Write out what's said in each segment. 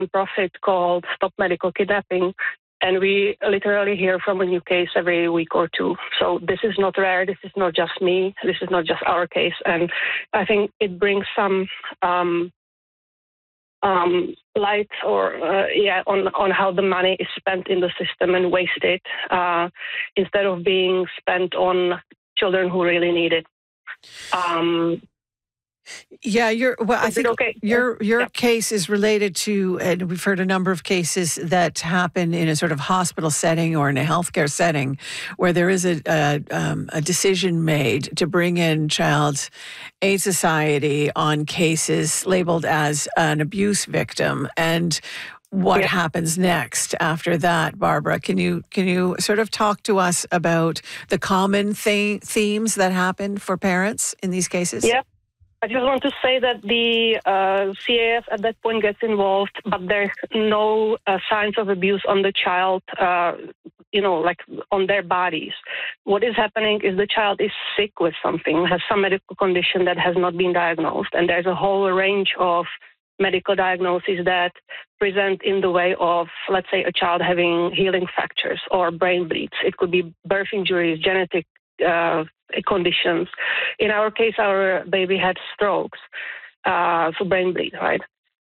nonprofit called Stop Medical Kidnapping. And we literally hear from a new case every week or two. So this is not rare. This is not just me. This is not just our case. And I think it brings some light on how the money is spent in the system and wasted instead of being spent on children who really need it. I think your case is related to, and we've heard a number of cases that happen in a sort of hospital setting or in a healthcare setting where there is a decision made to bring in Child Aid Society on cases labeled as an abuse victim. And what happens next after that, Barbara? Can you sort of talk to us about the common themes that happen for parents in these cases? Yeah. I just want to say that the CAS at that point gets involved, but there's no signs of abuse on the child, like on their bodies. What is happening is the child is sick with something, has some medical condition that has not been diagnosed, and there's a whole range of medical diagnoses that present in the way of, let's say, a child having healing fractures or brain bleeds. It could be birth injuries, genetic conditions. In our case, our baby had strokes, so brain bleed, right?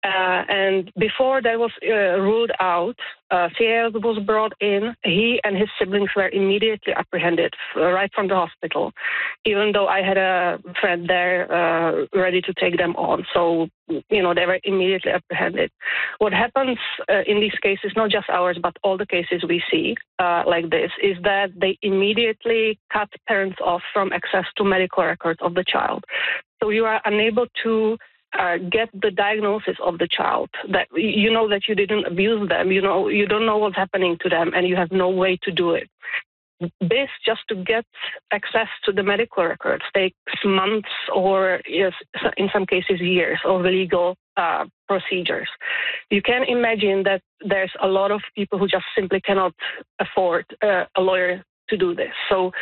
And before that was ruled out, CAS was brought in. He and his siblings were immediately apprehended right from the hospital, even though I had a friend there ready to take them on. So, they were immediately apprehended. What happens in these cases, not just ours, but all the cases we see like this, is that they immediately cut parents off from access to medical records of the child. So you are unable to get the diagnosis of the child, that that you didn't abuse them, you don't know what's happening to them, and you have no way to do it. This, just to get access to the medical records, takes months or, in some cases, years of legal procedures. You can imagine that there's a lot of people who just simply cannot afford a lawyer to do this. So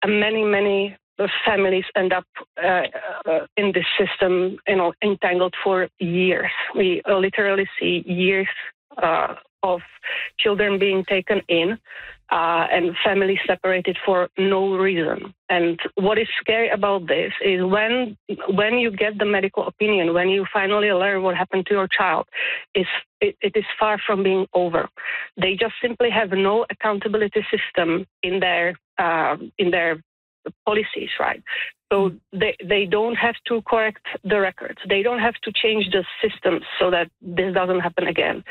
many families end up in this system, entangled for years. We literally see years of children being taken in and families separated for no reason. And what is scary about this is when you get the medical opinion, when you finally learn what happened to your child, it is far from being over. They just simply have no accountability system in their policies, right? So they don't have to correct the records. They don't have to change the systems so that this doesn't happen again.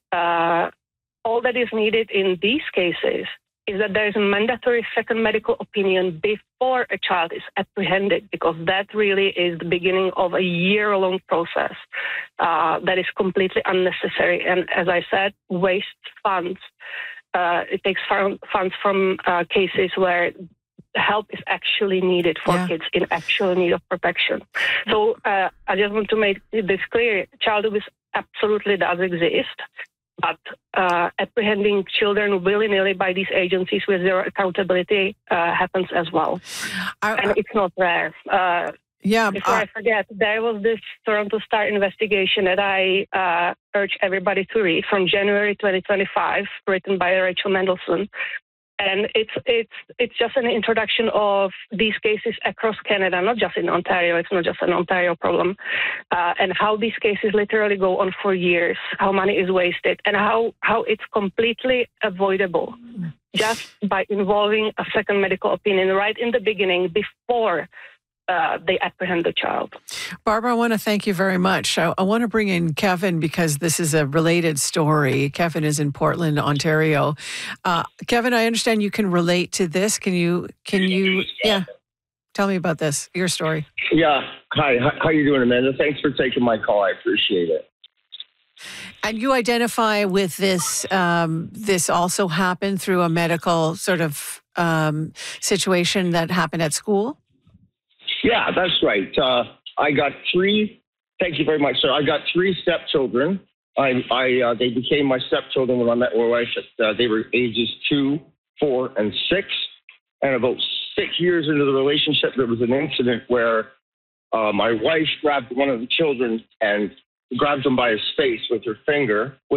All that is needed in these cases is that there is a mandatory second medical opinion before a child is apprehended, because that really is the beginning of a year-long process that is completely unnecessary. And as I said, waste funds. It takes funds from cases where help is actually needed for kids in actual need of protection. So I just want to make this clear. Child abuse absolutely does exist, but apprehending children willy-nilly by these agencies with zero accountability happens as well. And it's not rare. Before I forget, there was this Toronto Star investigation that I urge everybody to read from January 2025, written by Rachel Mendelsohn. And it's just an introduction of these cases across Canada, not just in Ontario. It's not just an Ontario problem. And how these cases literally go on for years, how money is wasted, and how it's completely avoidable just by involving a second medical opinion right in the beginning before they apprehend the child. Barbara, I want to thank you very much. I want to bring in Kevin because this is a related story. Kevin is in Portland, Ontario. Kevin, I understand you can relate to this. Can you? Tell me about this, your story. Yeah. Hi. How you doing, Amanda? Thanks for taking my call. I appreciate it. And you identify with this. This also happened through a medical sort of situation that happened at school? Yeah, that's right. I got three. Thank you very much, sir. I got three stepchildren. They became my stepchildren when I met my wife. They were ages 2, 4, and 6. And about 6 years into the relationship, there was an incident where my wife grabbed one of the children and grabs him by his face with her finger.